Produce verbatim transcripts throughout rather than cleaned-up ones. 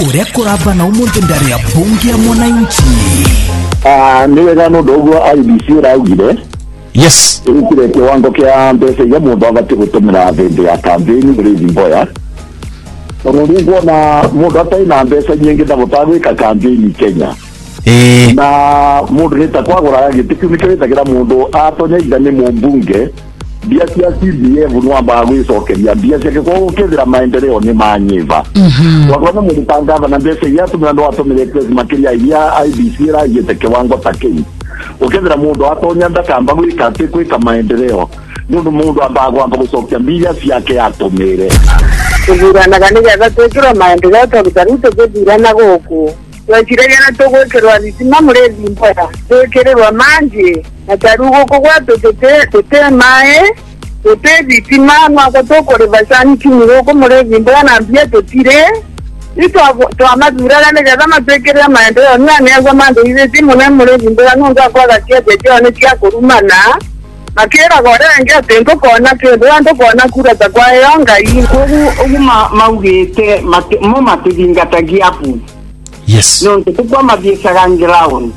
uria kuraba na umuntu ndari ya bunge ya mwananchi. Ah, niwe gano dogo I B C raugire. Yes. Ikire kiwango kia mbese ya mundu abati gutumira vende ya campaign muri Mboya. Ndio na mundu atai na mbese nyingi na mutago ka campaign Kenya. Eh. Na mundu nita kwagura gitiku nikiretagira mundu atonya igane mu mbunge. Bia cia C D F no amba gwicokeria bia cia kwa ukethira maendeleo ni manyiva. Mhm. Wakona mundu tangava na mbese ya tumira ndo atumire kwezi makiria ya I B C ra yete kiwango takei. Ukethira mundu atonya ndakamba gwika ati kwika maendeleo. Mundu mundu amba gwamba gucokia bia ciake atumire. Kuguranaga nigetha twikira maendeleo twarutarute kuthirana guku twakiragia na tugwikirwa thitima muri Mboya twikirwa manje na taru guku gwatu tute tute mae tute thitima mwako tukuriva cani kinyi guku muri Mboya na mbia tutire itwa twamathuraga nigetha matwikire maendeleo nianegwa mandire thimu na muri Mboya nunga kwaga kiajejo ni kia kurumana makera gore nge tengo kona kendo ando kona kura ta kwa yanga ingu uma maugete mo matithingatagia apu. Yes. No tukwa mabiesha ground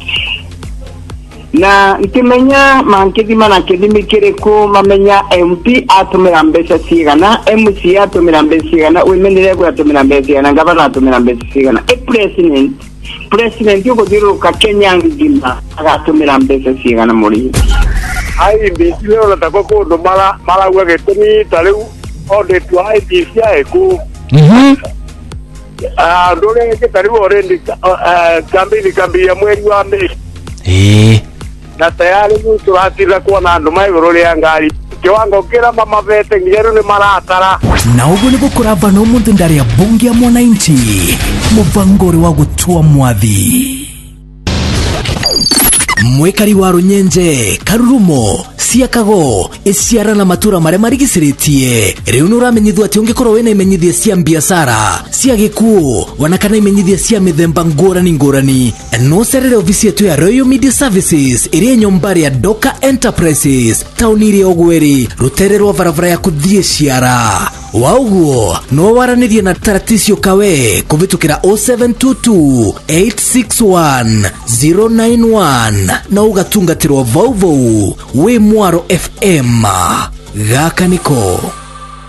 na ikimenya mankidima na kidimi kireko mamenya M P atumira mbesa sigana M C atumira mbesa sigana umenire kwa atumira mbesa sigana ngabana atumira mbesa sigana e president president yuko diro ka Kenya ngima atumira mbesa sigana muri I B C leo nataka kundu mara mara gweteni tariu ode tu I B C aeku. Mhm. Ah, ndore ke tariu already campaign campaign ya mwezi wa Mei. Eh. Na tayari ni turatira kuona andu maiguru ria ngari. Kiwango kira mama vete ngiru ni maratara. Na ugu ni gukuraba na umuntu ndari ya bunge ya mwananchi. Muvangori wa gutua mwathi. Mwekari wa Runyenje, Karurumo, Siakago, Esiara na matura mare marigiciritie. Riu nuramenyithwa ati ungikorwo wena imenyithia cia biashara, cia gikuo, wanakana imenyithia cia mithemba ngurani ngurani. No serere ofisi yetu ya Royal Media Services iri nyombari ya Doka Enterprises, tauni iri Ogweri, rutere rwa varavara ya kuthie Ciara. Wauguo, no waranirie na Taratisio Kawe kuvitukira zero seven two two eight six one zero nine one na ugatungatirwa vauvau we Mwaro F M. Gaka niko